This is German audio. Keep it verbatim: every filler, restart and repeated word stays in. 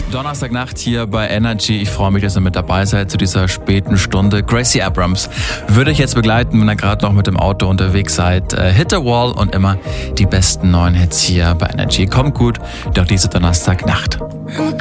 Donnerstagnacht hier bei Energy. Ich freue mich, dass ihr mit dabei seid zu dieser späten Stunde. Gracie Abrams würde ich jetzt begleiten, wenn ihr gerade noch mit dem Auto unterwegs seid. Äh, Hit the Wall und immer die besten neuen Hits hier bei Energy. Kommt gut durch diese Donnerstagnacht.